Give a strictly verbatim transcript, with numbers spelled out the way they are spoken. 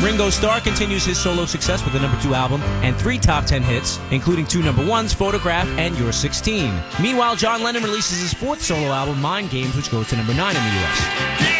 Ringo Starr continues his solo success with the number two album and three top ten hits, including two number ones, Photograph and You're sixteen. Meanwhile, John Lennon releases his fourth solo album, Mind Games, which goes to number nine in the U S